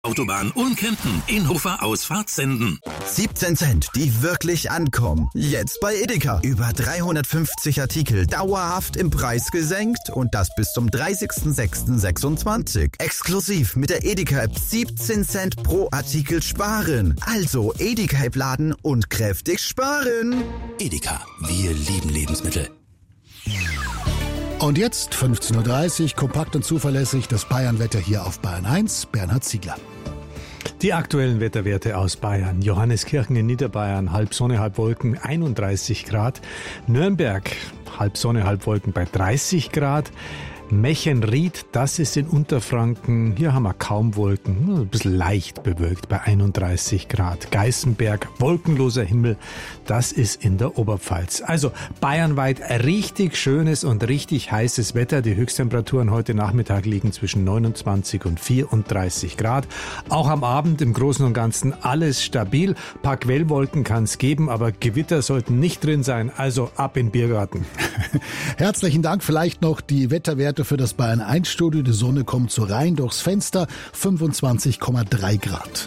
Autobahn und Kempten in Hofer Ausfahrt senden. 17 Cent, die wirklich ankommen. Jetzt bei Edeka. Über 350 Artikel dauerhaft im Preis gesenkt und das bis zum 30.06.26. Exklusiv mit der Edeka-App 17 Cent pro Artikel sparen. Also Edeka-App laden und kräftig sparen. Edeka, wir lieben Lebensmittel. Und jetzt 15.30 Uhr, kompakt und zuverlässig das Bayernwetter hier auf Bayern 1. Bernhard Ziegler. Die aktuellen Wetterwerte aus Bayern. Johanneskirchen in Niederbayern, halb Sonne, halb Wolken, 31 Grad. Nürnberg, halb Sonne, halb Wolken bei 30 Grad. Mechenried, das ist in Unterfranken. Hier haben wir kaum Wolken, nur ein bisschen leicht bewölkt bei 31 Grad. Geißenberg, wolkenloser Himmel, das ist in der Oberpfalz. Also bayernweit richtig schönes und richtig heißes Wetter. Die Höchsttemperaturen heute Nachmittag liegen zwischen 29 und 34 Grad. Auch am Abend im Großen und Ganzen alles stabil. Ein paar Quellwolken kann es geben, aber Gewitter sollten nicht drin sein. Also ab in den Biergarten. Herzlichen Dank. Vielleicht noch die Wetterwerte für das Bayern 1 Studio. Die Sonne kommt so rein durchs Fenster, 25,3 Grad.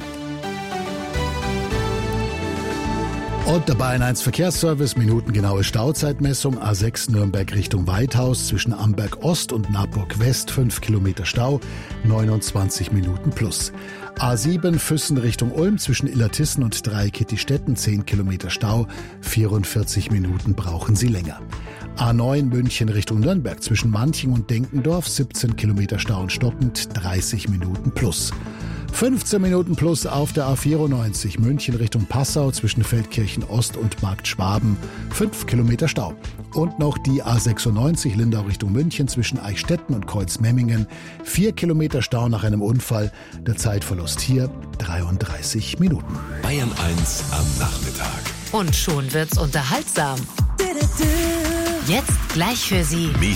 Und der Bayern 1 Verkehrsservice, minutengenaue Stauzeitmessung, A6 Nürnberg Richtung Weithaus, zwischen Amberg Ost und Naburg West 5 Kilometer Stau, 29 Minuten plus. A7 Füssen Richtung Ulm, zwischen Illertissen und Dreikittistetten 10 Kilometer Stau, 44 Minuten brauchen Sie länger. A9 München Richtung Nürnberg, zwischen Manching und Denkendorf 17 Kilometer Stau und stockend, 30 Minuten plus. 15 Minuten plus auf der A94 München Richtung Passau, zwischen Feldkirchen Ost und Markt Schwaben 5 Kilometer Stau. Und noch die A96 Lindau Richtung München, zwischen Eichstätten und Kreuzmemmingen 4 Kilometer Stau nach einem Unfall. Der Zeitverlust hier 33 Minuten. Bayern 1 am Nachmittag. Und schon wird's unterhaltsam. Jetzt gleich für Sie